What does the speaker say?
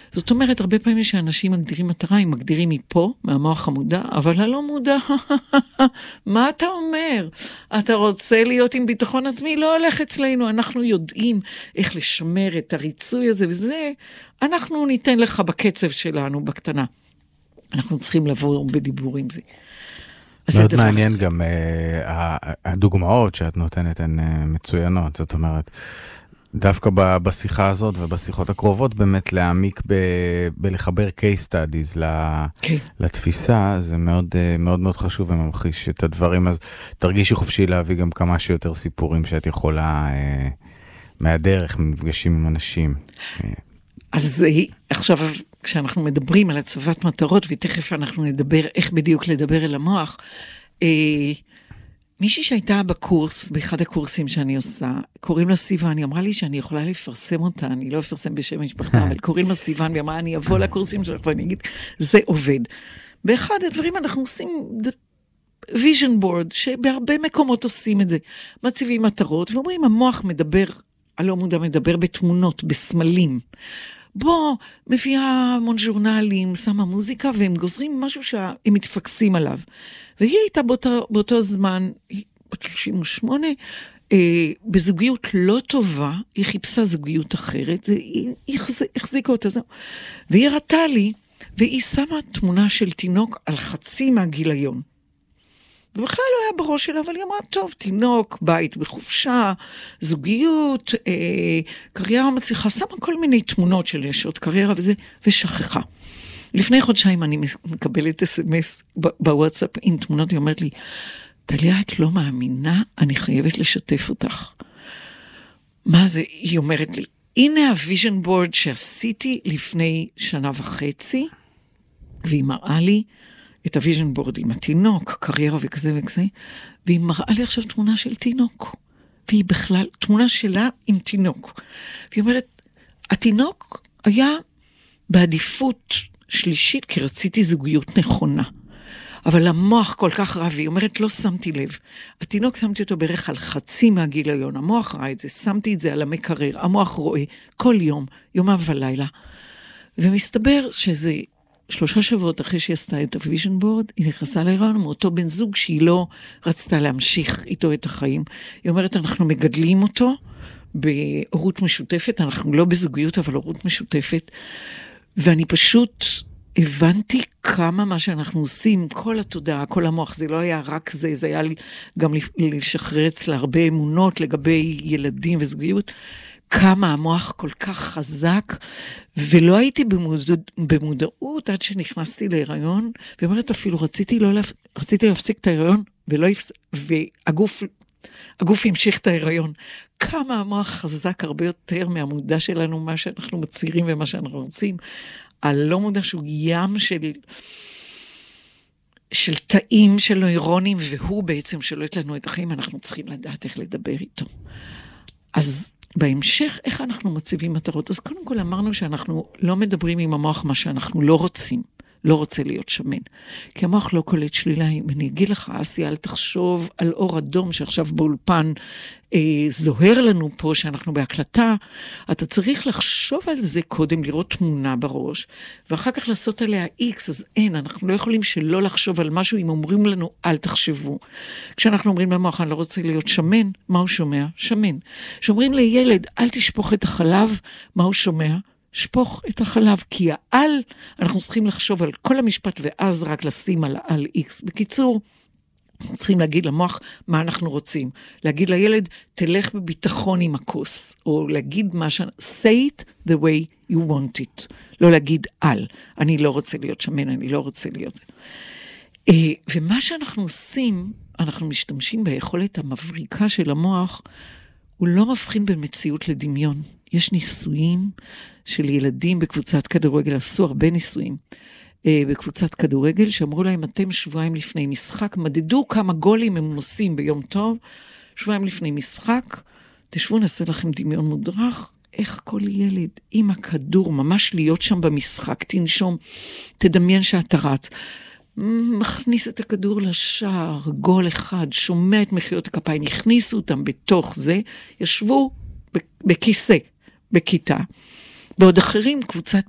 זאת אומרת, הרבה פעמים שאנשים מגדירים מטרה, הם מגדירים מפה, מהמוח המודע, אבל הלא מודע, מה אתה אומר? אתה רוצה להיות עם ביטחון עצמי? לא הולך אצלנו, אנחנו יודעים איך לשמר את הריצוי הזה וזה, אנחנו ניתן לך בקצב שלנו, בקטנה. אנחנו צריכים לבוא בדיבור עם זה. מאוד מעניין גם הדוגמאות שאת נותנת הן מצוינות, זאת אומרת, דווקא בשיחה הזאת ובשיחות הקרובות באמת להעמיק בלחבר case studies לתפיסה, זה מאוד מאוד מאוד חשוב וממחיש את הדברים, אז תרגישי חופשי להביא גם כמה שיותר סיפורים שאת יכולה מהדרך, ממפגשים עם אנשים. אז עכשיו כשאנחנו מדברים על הצבת מטרות, ותכף אנחנו נדבר איך בדיוק לדבר אל המוח, מישהי שהייתה בקורס, באחד הקורסים שאני עושה, קוראים לה סיוון, היא אמרה לי שאני יכולה לפרסם אותה, אני לא אפרסם בשם משפחתה, אבל קוראים לה סיוון, והיא אמרה, אני אבוא לקורסים שלך ואני אגיד, זה עובד. באחד הדברים אנחנו עושים vision board, שבהרבה מקומות עושים את זה, מציבים מטרות, ואומרים, המוח מדבר, הלא מודע מדבר בתמונות, בסמלים. בוא, מביאה המון ז'ורנלים, שמה מוזיקה, והם גוזרים משהו שהם מתפקסים עליו. והיא הייתה באותו זמן, בת 38, בזוגיות לא טובה, היא חיפשה זוגיות אחרת, היא החזיקה אותה, והיא הראתה לי, והיא שמה תמונה של תינוק על חצי מהגיליון. ובכלל לא היה בראש שלה, אבל היא אמרה, טוב, תינוק, בית בחופשה, זוגיות, קריירה מצליחה, שמה כל מיני תמונות של נשות קריירה וזה, ושכחה. לפני חודשיים אני מקבלת SMS בוואטסאפ עם תמונות, היא אומרת לי, טליה, את לא מאמינה, אני חייבת לשתף אותך. מה זה? היא אומרת לי, הנה הוויז'ן בורד שעשיתי לפני 1.5 שנה, והיא מראה לי, את הוויז'ן בורד עם התינוק, קריירה וכזה וכזה, והיא מראה לי עכשיו תמונה של תינוק, והיא בכלל, תמונה שלה עם תינוק. והיא אומרת, התינוק היה בעדיפות שלישית, כי רציתי זוגיות נכונה. אבל המוח כל כך רע, והיא אומרת, לא שמתי לב. התינוק שמתי אותו בערך על חצי מהגיליון, המוח ראה את זה, שמתי את זה על המקרר, המוח רואה כל יום, יומם ולילה. ומסתבר שזה 3 שבועות אחרי שהיא עשתה את הוויז'ן בורד, היא נכנסה להיריון מאותו בן זוג שהיא לא רצתה להמשיך איתו את החיים. היא אומרת, אנחנו מגדלים אותו בהורות משותפת, אנחנו לא בזוגיות, אבל הורות משותפת, ואני פשוט הבנתי כמה מה שאנחנו עושים, כל התודעה, כל המוח, זה לא היה רק זה, זה היה גם לשחרר אצלה הרבה אמונות לגבי ילדים וזוגיות, כמה המוח כל כך חזק, ולא הייתי במודעות עד שנכנסתי להיריון, ואומרת אפילו רציתי להפסיק את ההיריון, והגוף המשיך את ההיריון. כמה המוח חזק הרבה יותר מהמודע שלנו, מה שאנחנו מצהירים ומה שאנחנו רוצים, הלא מודע שהוא ים של תאים של נוירונים, והוא בעצם שולט לנו את החיים, אנחנו צריכים לדעת איך לדבר איתו. אז בהמשך, איך אנחנו מציבים מטרות? אז קודם כל אמרנו שאנחנו לא מדברים עם המוח מה שאנחנו לא רוצים, לא רוצה להיות שמן. כי המוח לא קולט שלילה. אם אני אגיד לך, אסי, אל תחשוב על אור אדום שעכשיו באולפן זוהר לנו פה, שאנחנו בהקלטה, אתה צריך לחשוב על זה קודם, לראות תמונה בראש, ואחר כך לעשות עליה איקס, אז אין, אנחנו לא יכולים שלא לחשוב על משהו, אם אומרים לנו, אל תחשבו. כשאנחנו אומרים למוח, אני לא רוצה להיות שמן, מה הוא שומע? שמן. כשאומרים לילד, אל תשפוך את החלב, מה הוא שומע? שפוך את החלב, כי העל, אנחנו צריכים לחשוב על כל המשפט, ואז רק לשים על העל איקס. בקיצור, אנחנו צריכים להגיד למוח מה אנחנו רוצים. להגיד לילד, תלך בביטחון עם הכוס, או להגיד מה say it the way you want it. לא להגיד על, אני לא רוצה להיות שמן, אני לא רוצה להיות. ומה שאנחנו עושים, אנחנו משתמשים ביכולת המבריקה של המוח, הוא לא מבחין בין מציאות לדמיון. יש ניסויים של ילדים בקבוצת כדורגל, עשו הרבה ניסויים בקבוצת כדורגל, שאמרו להם, אתם שבועיים לפני משחק, מדדו כמה גולים הם עושים ביום טוב, שבועיים לפני משחק, תשבו נעשה לכם דמיון מודרך, איך כל ילד עם הכדור, ממש להיות שם במשחק, תנשום, תדמיין שאתה רץ, מכניס את הכדור לשער, גול אחד, שומע את מחיאות הכפיים, הכניסו אותם בתוך זה, ישבו בכיסא, בכיתה, בעוד אחרים קבוצת